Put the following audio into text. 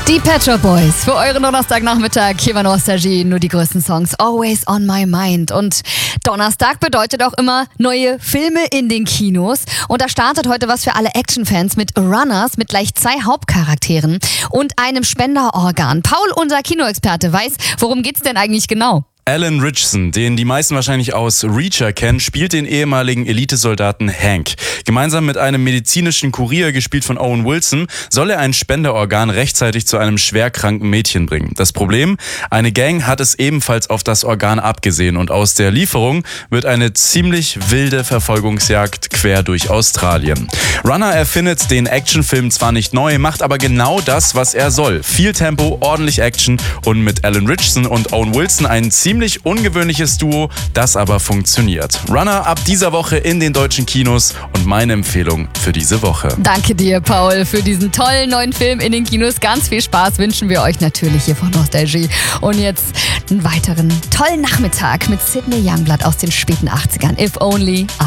Die Pet Shop Boys für euren Donnerstagnachmittag. Hier bei Nostalgie, nur die größten Songs. Always on my mind. Und Donnerstag bedeutet auch immer neue Filme in den Kinos. Und da startet heute was für alle Actionfans mit Runners, mit gleich 2 Hauptcharakteren und einem Spenderorgan. Paul, unser Kinoexperte, weiß, worum geht's denn eigentlich genau? Alan Ritchson, den die meisten wahrscheinlich aus Reacher kennen, spielt den ehemaligen Elitesoldaten Hank. Gemeinsam mit einem medizinischen Kurier, gespielt von Owen Wilson, soll er ein Spenderorgan rechtzeitig zu einem schwerkranken Mädchen bringen. Das Problem? Eine Gang hat es ebenfalls auf das Organ abgesehen und aus der Lieferung wird eine ziemlich wilde Verfolgungsjagd quer durch Australien. Runner erfindet den Actionfilm zwar nicht neu, macht aber genau das, was er soll. Viel Tempo, ordentlich Action und mit Alan Ritchson und Owen Wilson ein ziemlich ungewöhnliches Duo, das aber funktioniert. Runner ab dieser Woche in den deutschen Kinos und meine Empfehlung für diese Woche. Danke dir, Paul, für diesen tollen neuen Film in den Kinos. Ganz viel Spaß wünschen wir euch natürlich hier von Nostalgie. Und jetzt einen weiteren tollen Nachmittag mit Sidney Youngblood aus den späten 80ern. If Only